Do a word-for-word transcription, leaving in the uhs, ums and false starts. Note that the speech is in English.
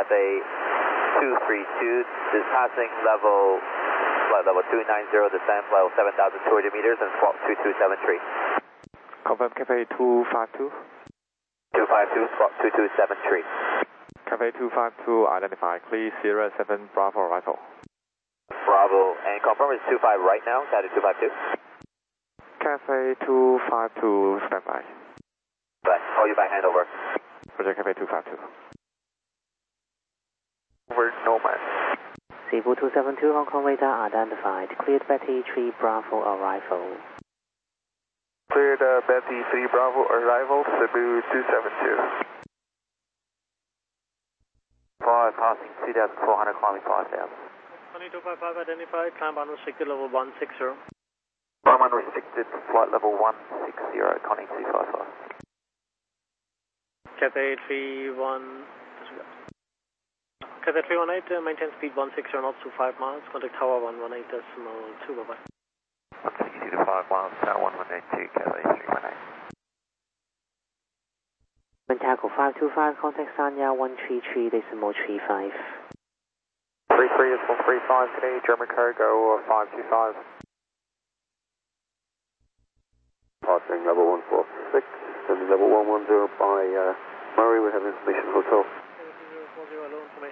Cathay two three two, is passing level, flight level two nine zero, descent level seven thousand two hundred meters and squawk two two seven three. Confirm Cathay two five two. two five two, squawk two two seven three. Cathay two five two, identify, clear Sierra seven Bravo arrival. Bravo, and confirm it's two five right now, Cathay two five two. Cathay two five two, standby. Right, call you back, handover. Roger, Cathay two five two. Over, Nomad. Cebu two seven two, Hong Kong radar identified, cleared Betty three Bravo arrival. Cleared uh, Betty three Bravo arrival, Cebu two seven two. Five, passing two thousand four hundred, climbing five thousand. two five five identified, climb unrestricted level one six zero. Climb unrestricted, flight level one six zero, conning two five five. Cathay three one, Cathay three one eight, uh, maintain speed one six zero knots to five miles, contact tower one one eight decimal two, bye bye. one sixty to five miles, tower one one eight two, Cathay three one eight. Tackle five two five, contact Sanya one three three decimal three five. three three is one three five today, German cargo five two five. Passing level one four six, and level one one zero by uh, Murray, we have information hotel.